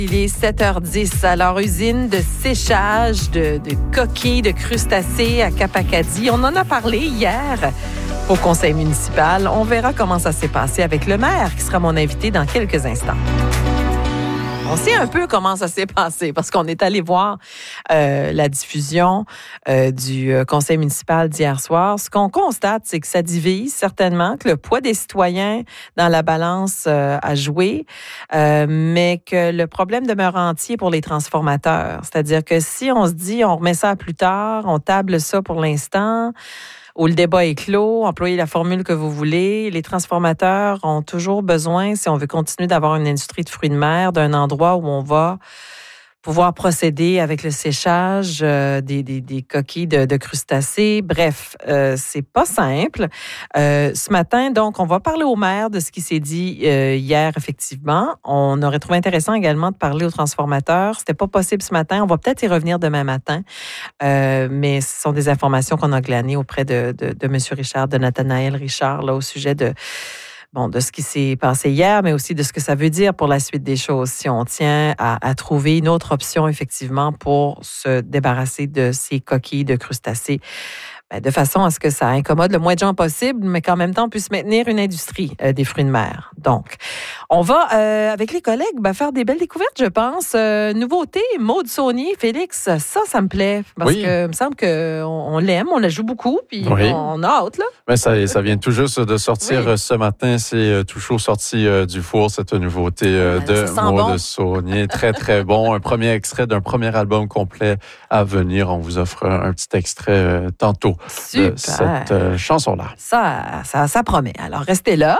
Il est 7h10. Alors, usine de séchage de coquilles, de crustacés à Cap-Acadie. On en a parlé hier au conseil municipal. On verra comment ça s'est passé avec le maire, qui sera mon invité dans quelques instants. On sait un peu comment ça s'est passé parce qu'on est allé voir la diffusion du conseil municipal d'hier soir. Ce qu'on constate, c'est que ça divise certainement, que le poids des citoyens dans la balance a joué, mais que le problème demeure entier pour les transformateurs. C'est-à-dire que si on se dit on remet ça plus tard, on table ça pour l'instant, où le débat est clos, employez la formule que vous voulez. Les transformateurs ont toujours besoin, si on veut continuer d'avoir une industrie de fruits de mer, d'un endroit où on va pouvoir procéder avec le séchage des coquilles de crustacés. Bref, c'est pas simple. Ce matin, donc, on va parler au maire de ce qui s'est dit hier, effectivement. On aurait trouvé intéressant également de parler aux transformateurs. C'était pas possible ce matin. On va peut-être y revenir demain matin. Mais ce sont des informations qu'on a glanées auprès de M. Richard, de Nathanaël Richard, là, au sujet de ce qui s'est passé hier, mais aussi de ce que ça veut dire pour la suite des choses si on tient à trouver une autre option, effectivement, pour se débarrasser de ces coquilles de crustacés, de façon à ce que ça incommode le moins de gens possible, mais qu'en même temps, on puisse maintenir une industrie des fruits de mer. Donc, on va, avec les collègues, faire des belles découvertes, je pense. Nouveauté, Maude Saunier, Félix, ça me plaît, parce que il me semble qu'on l'aime, on la joue beaucoup, puis on a hâte, là. Mais ça vient tout juste de sortir ce matin. C'est tout chaud sorti du four, cette nouveauté de Maude Saunier. Très, très bon. Un premier extrait d'un premier album complet à venir. On vous offre un petit extrait tantôt. Super. De cette chanson-là. Ça promet. Alors, restez là.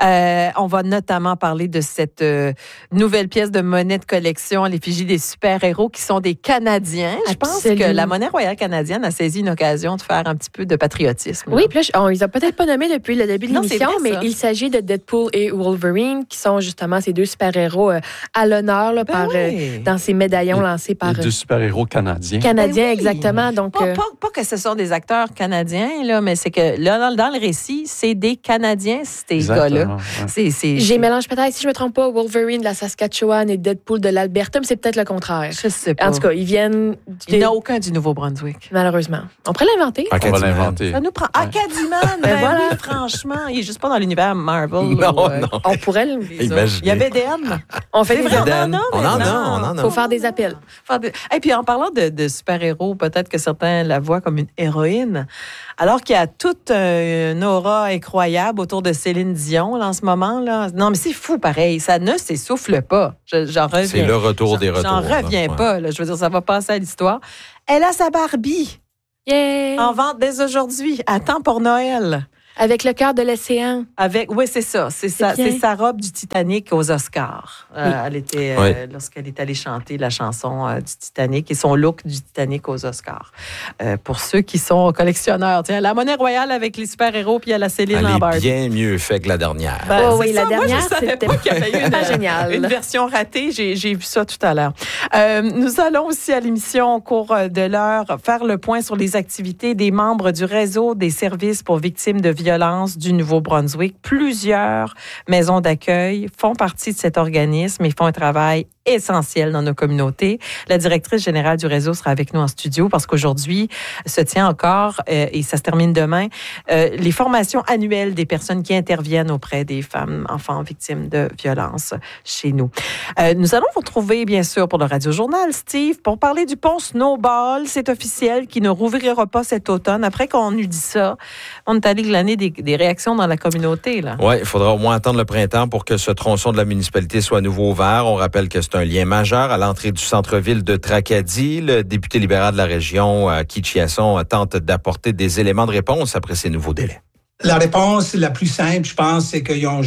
On va notamment parler de cette nouvelle pièce de monnaie de collection à l'effigie des super-héros qui sont des Canadiens. Je pense que la monnaie royale canadienne a saisi une occasion de faire un petit peu de patriotisme. Oui, puis là, on les a peut-être pas nommés depuis le début de l'émission, mais il s'agit de Deadpool et Wolverine, qui sont justement ces deux super-héros à l'honneur là, dans ces médaillons lancés par... Les deux super-héros canadiens. Canadiens, exactement. Donc, pas que ce sont des acteurs canadiens, là, mais c'est que là, dans le récit, c'est des Canadiens, ces gars-là. Ouais. J'ai mélange peut-être, si je ne me trompe pas, Wolverine de la Saskatchewan et Deadpool de l'Alberta, mais c'est peut-être le contraire. Je sais pas. En tout cas, ils viennent... Il n'y en a aucun du Nouveau-Brunswick. Malheureusement. On pourrait l'inventer. On va l'inventer. Ça nous prend... Acadiman, voilà. Oui, franchement. Il n'est juste pas dans l'univers Marvel. Non. On pourrait le... Il y a BDN. On fait des BDN. On en a. Il faut faire des appels. Et puis, en parlant de super-héros, peut-être que certains la voient comme une héroïne, alors qu'il y a toute une aura incroyable autour de Céline Dion là, en ce moment. Là. Non, mais c'est fou, pareil. Ça ne s'essouffle pas. J'en reviens. C'est le retour des retours. J'en reviens pas. Là. Je veux dire, ça va passer à l'histoire. Elle a sa Barbie. Yeah! En vente dès aujourd'hui. À temps pour Noël. Avec le cœur de l'océan. Oui, c'est ça. C'est sa robe du Titanic aux Oscars. Elle était lorsqu'elle est allée chanter la chanson du Titanic et son look du Titanic aux Oscars. Pour ceux qui sont collectionneurs, tiens, la monnaie royale avec les super-héros puis il y a la Céline Lambert. Elle est bien mieux fait que la dernière. Oui, la dernière, c'était pas qu'il y avait eu génial. Une version ratée. J'ai vu ça tout à l'heure. Nous allons aussi à l'émission au cours de l'heure faire le point sur les activités des membres du réseau des services pour victimes de violence du Nouveau-Brunswick. Plusieurs maisons d'accueil font partie de cet organisme et font un travail essentiel dans nos communautés. La directrice générale du réseau sera avec nous en studio parce qu'aujourd'hui se tient encore, et ça se termine demain, les formations annuelles des personnes qui interviennent auprès des femmes, enfants victimes de violences chez nous. Nous allons vous retrouver, bien sûr, pour le Radio-Journal, Steve, pour parler du pont Snowball. C'est officiel, qui ne rouvrira pas cet automne. Après qu'on eut dit ça, on est allé glaner des réactions dans la communauté. Oui, il faudra au moins attendre le printemps pour que ce tronçon de la municipalité soit à nouveau ouvert. On rappelle que c'est un lien majeur à l'entrée du centre-ville de Tracadie. Le député libéral de la région, Keith Chiasson, tente d'apporter des éléments de réponse après ces nouveaux délais. La réponse la plus simple, je pense, c'est qu'ils ont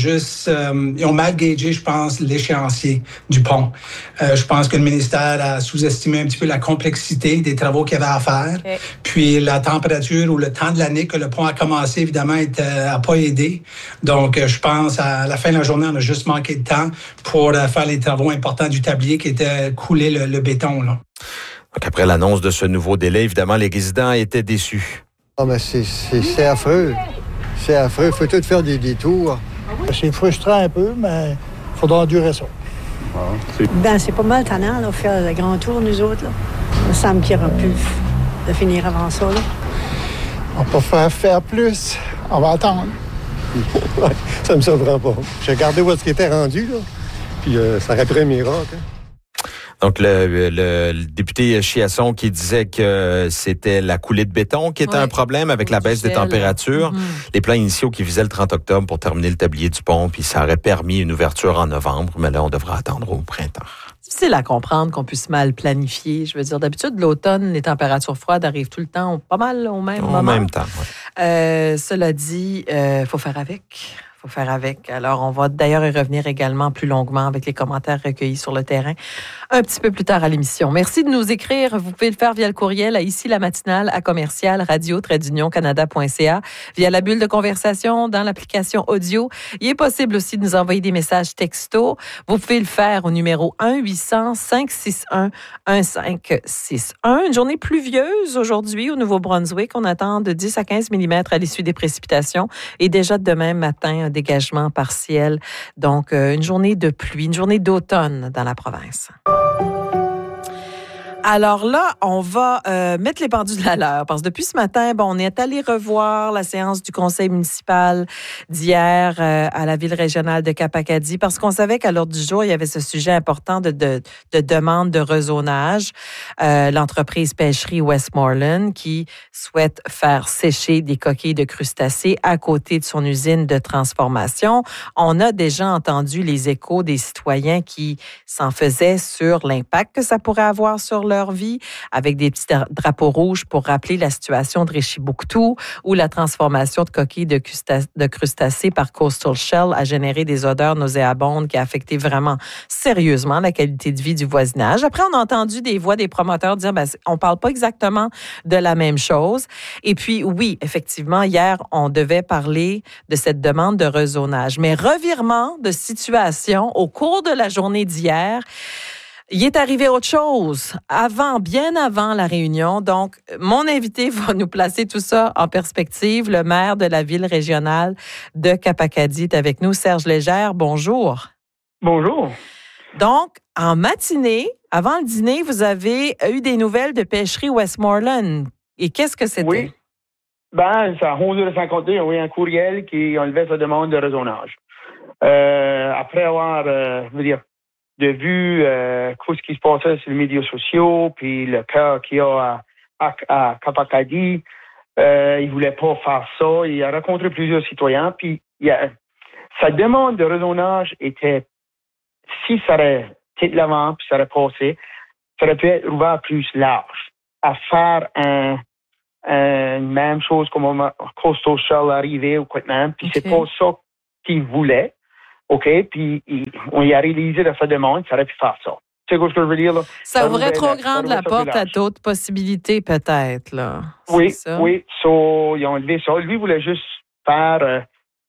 ils ont mal gagé, je pense, l'échéancier du pont. Je pense que le ministère a sous-estimé un petit peu la complexité des travaux qu'il y avait à faire. Okay. Puis la température ou le temps de l'année que le pont a commencé, évidemment, a pas aidé. Donc, je pense, à la fin de la journée, on a juste manqué de temps pour faire les travaux importants du tablier qui était couler le béton, là. Donc, après l'annonce de ce nouveau délai, évidemment, les résidents étaient déçus. Ah, mais c'est affreux. C'est affreux. Il faut tout faire des détours. C'est frustrant un peu, mais il faudra endurer ça. C'est pas mal tannant, là, faire le grand tour, nous autres. Là. Il me semble qu'il y aura plus de finir avant ça. Là. On peut faire plus. On va attendre. Ça me surprend pas. J'ai regardé où est-ce qu'il était rendu, là. Puis ça aurait pris un miracle. Donc, le député Chiasson qui disait que c'était la coulée de béton qui était un problème avec la baisse des températures. Les plans initiaux qui visaient le 30 octobre pour terminer le tablier du pont, puis ça aurait permis une ouverture en novembre, mais là, on devra attendre au printemps. C'est difficile à comprendre qu'on puisse mal planifier. Je veux dire, d'habitude, l'automne, les températures froides arrivent tout le temps, pas mal au même moment. En même temps, oui. Cela dit, faut faire avec. Alors, on va d'ailleurs y revenir également plus longuement avec les commentaires recueillis sur le terrain un petit peu plus tard à l'émission. Merci de nous écrire. Vous pouvez le faire via le courriel à ici la matinale à commercial radio-canada.ca, via la bulle de conversation dans l'application audio. Il est possible aussi de nous envoyer des messages texto. Vous pouvez le faire au numéro 1-800-561-1561. Une journée pluvieuse aujourd'hui au Nouveau-Brunswick. On attend de 10 à 15 mm à l'issue des précipitations et déjà demain matin, dégagement partiel. Donc, une journée de pluie, une journée d'automne dans la province. Alors là, on va mettre les pendules à l'heure parce que depuis ce matin, on est allé revoir la séance du conseil municipal d'hier à la ville régionale de Cap-Acadie parce qu'on savait qu'à l'ordre du jour, il y avait ce sujet important de demande de rezonage. L'entreprise pêcherie Westmoreland qui souhaite faire sécher des coquilles de crustacés à côté de son usine de transformation. On a déjà entendu les échos des citoyens qui s'en faisaient sur l'impact que ça pourrait avoir sur leur vie, avec des petits drapeaux rouges pour rappeler la situation de Richibouctou, où la transformation de coquilles de crustacés par Coastal Shell a généré des odeurs nauséabondes qui a affecté vraiment sérieusement la qualité de vie du voisinage. Après, on a entendu des voix des promoteurs dire on parle pas exactement de la même chose. Et puis, oui, effectivement, hier, on devait parler de cette demande de rezonage. Mais revirement de situation au cours de la journée d'hier, il est arrivé autre chose bien avant la réunion. Donc, mon invité va nous placer tout ça en perspective. Le maire de la ville régionale de Cap-Acadie est avec nous, Serge Légère. Bonjour. Bonjour. Donc, en matinée, avant le dîner, vous avez eu des nouvelles de pêcherie Westmoreland. Et qu'est-ce que c'était? Oui. C'est à 11h52, ils ont eu un courriel qui enlevait sa demande de rezonage. Après avoir, de vue ce qui se passait sur les médias sociaux, puis le cas qu'il y a à Cap-Acadie, il voulait pas faire ça. Il a rencontré plusieurs citoyens, puis sa demande de rezonage était, si ça aurait été de l'avant, puis ça aurait passé, ça aurait pu être ouvert plus large, à faire une même chose comme Coastal Shell arrivé ou quoi de même, puis c'est pas ça qu'il voulait. OK, puis on y a réalisé de sa demande, ça aurait pu faire ça. Tu sais ce que je veux dire, là? Ça ouvrait trop grande la porte à d'autres possibilités, peut-être, là. Oui. So, ils ont enlevé ça. Lui, il voulait juste faire...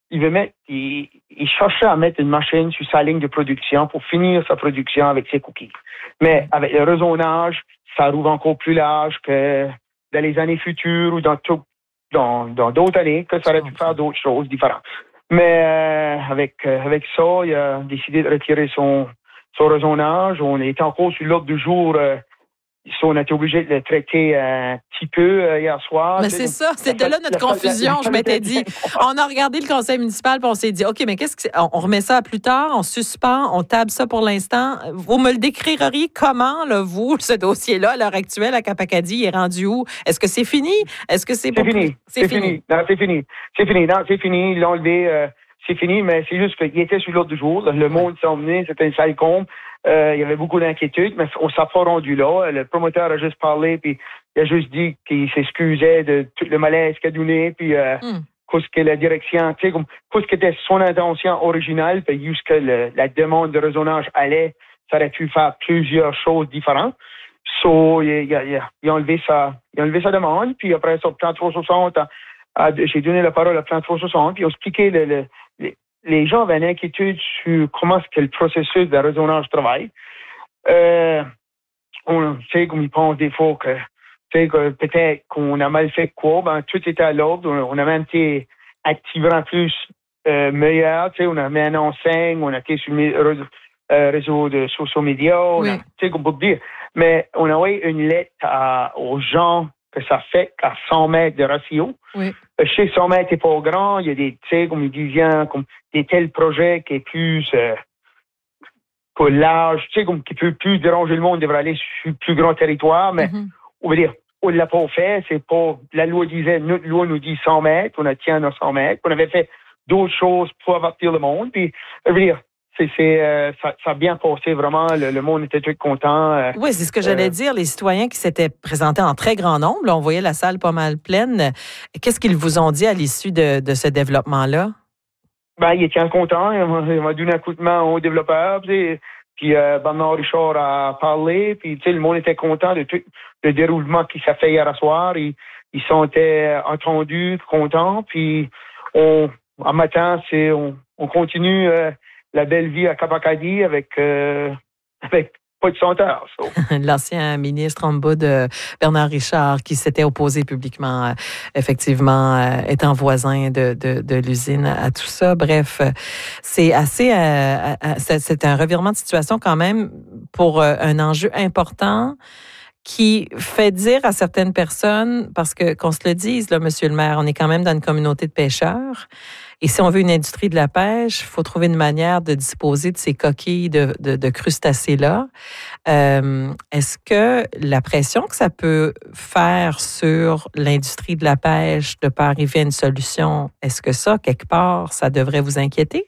il cherchait à mettre une machine sur sa ligne de production pour finir sa production avec ses cookies. Mais avec le rezonage, ça rouvre encore plus large que dans les années futures ou dans d'autres années, que ça aurait pu faire d'autres choses différentes. Mais avec ça, il a décidé de retirer son rezonage. On était encore sur l'ordre du jour. On a été obligé de le traiter un petit peu hier soir. Mais c'est ça, c'est de là notre confusion. Je m'étais dit, on a regardé le conseil municipal puis on s'est dit, OK, mais on remet ça à plus tard, on suspend, on table ça pour l'instant. Vous me le décririez comment, là, vous, ce dossier-là, à l'heure actuelle, à Cap-Acadie, est rendu où? Est-ce que c'est fini? Est-ce que c'est fini? C'est fini. Non, c'est fini. Non, c'est fini. Ils l'ont enlevé. C'est fini, mais c'est juste qu'il était sur l'ordre du jour. Le monde s'est emmené, c'était une sale comble. Il y avait beaucoup d'inquiétudes, mais on s'est pas rendu là. Le promoteur a juste parlé, puis il a juste dit qu'il s'excusait de tout le malaise qu'il a donné, puis qu'est-ce que la direction, tu sais, qu'est-ce que était son intention originale, puis juste que la demande de rezonage allait, ça aurait pu faire plusieurs choses différentes. So, il a enlevé sa demande, puis après ça, plan 360, j'ai donné la parole à plan 360, puis ils ont expliqué les gens avaient une inquiétude sur comment est-ce que le processus de rezonage travaille. On sait comme ils pensent des fois que peut-être qu'on a mal fait quoi, tout était à l'ordre. On a même été activement plus meilleur. On a mis une enseigne, on a été sur réseaux de sociaux médias, tu sais, qu'on peut dire. Mais on a envoyé une lettre aux gens que ça fait qu'à 100 mètres de ratio. Oui. Chez 100 mètres, c'est pas grand. Il y a des, tu sais, comme ils disent, comme des tels projets qui est plus large, tu sais, comme qui peut plus déranger le monde, devrait aller sur plus grand territoire. Mais on veut dire, on l'a pas fait. C'est pas, la loi disait, notre loi nous dit 100 mètres, on a tient à 100 mètres. On avait fait d'autres choses pour avertir le monde. Puis, je veux dire, ça a bien passé, vraiment. Le monde était tout content. Oui, c'est ce que j'allais dire. Les citoyens qui s'étaient présentés en très grand nombre, là, on voyait la salle pas mal pleine. Qu'est-ce qu'ils vous ont dit à l'issue de ce développement-là? Ben, il était content. Il m'a donné un coup de main aux développeurs. Puis Bernard Richard a parlé. Puis, tu sais, le monde était content de tout le déroulement qui s'est fait hier soir. Ils sont entendus, contents. Puis, en matin, on continue la belle vie à Cap-Acadie avec pas de senteur. So. L'ancien ministre en bas de Bernard Richard qui s'était opposé publiquement, effectivement, étant voisin de l'usine à tout ça. Bref, c'est assez, c'est un revirement de situation quand même pour un enjeu important qui fait dire à certaines personnes, parce que qu'on se le dise, là, Monsieur le maire, on est quand même dans une communauté de pêcheurs. Et si on veut une industrie de la pêche, il faut trouver une manière de disposer de ces coquilles de crustacés-là. Est-ce que la pression que ça peut faire sur l'industrie de la pêche de ne pas arriver à une solution, est-ce que ça, quelque part, ça devrait vous inquiéter?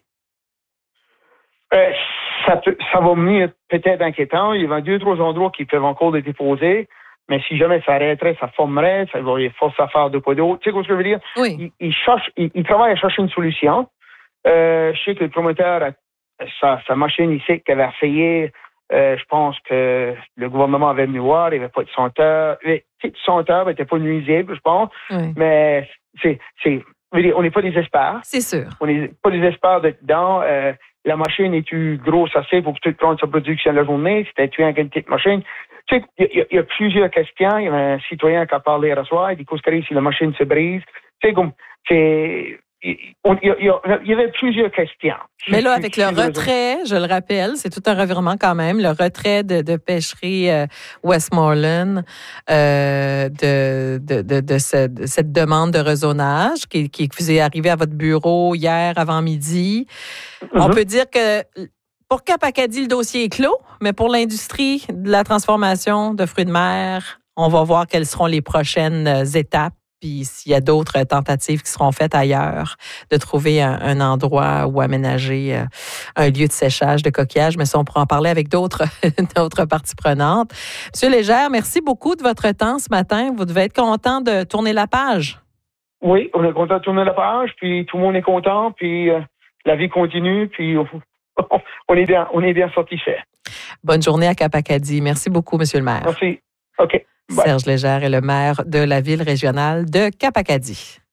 Ça va venir peut-être inquiétant. Il y a 2-3 endroits qui peuvent encore être déposés. Mais si jamais ça arrêterait, ça formerait, ça va force à faire de quoi d'autre. Tu sais ce que je veux dire? Oui. Il travaille à chercher une solution. Je sais que le promoteur, sa machine ici, qu'elle avait essayé, je pense que le gouvernement avait venu voir, il n'y avait pas de senteur. Le senteur n'était pas nuisible, je pense. Oui. Mais on n'est pas des experts. C'est sûr. On n'est pas des experts dedans. La machine est-tu grosse assez pour tout prendre sa production la journée? C'était-tu une petite machine? Tu sais, il y a plusieurs questions. Il y a un citoyen qui a parlé hier soir. Il dit qu'est-ce qui arrive si la machine se brise? Tu sais, comme, il y avait plusieurs questions. Mais là, avec le retrait, je le rappelle, c'est tout un revirement quand même, le retrait de pêcherie Westmoreland, de cette demande de rezonage qui est arrivée à votre bureau hier avant midi. On peut dire que pour Cap-Acadie, le dossier est clos, mais pour l'industrie de la transformation de fruits de mer, on va voir quelles seront les prochaines étapes. Puis s'il y a d'autres tentatives qui seront faites ailleurs, de trouver un endroit où aménager un lieu de séchage de coquillages. Mais ça, on pourra en parler avec d'autres parties prenantes. Monsieur Légère, merci beaucoup de votre temps ce matin. Vous devez être content de tourner la page. Oui, on est content de tourner la page, puis tout le monde est content, puis la vie continue, puis on est bien satisfait. Bonne journée à Cap-Acadie. Merci beaucoup, Monsieur le maire. Merci. OK. Bye. Serge Légère est le maire de la ville régionale de Cap-Acadie.